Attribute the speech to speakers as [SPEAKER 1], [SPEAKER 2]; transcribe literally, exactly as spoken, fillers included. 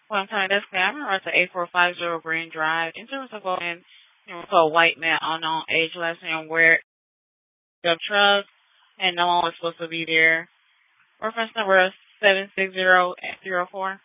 [SPEAKER 1] Well, I'm telling you, that's clear. I remember it's an eight four five zero Green Drive. Insurance will go in, you know, to a white man unknown age last name where the truck and no one was supposed to be there. Reference number seven six zero zero four.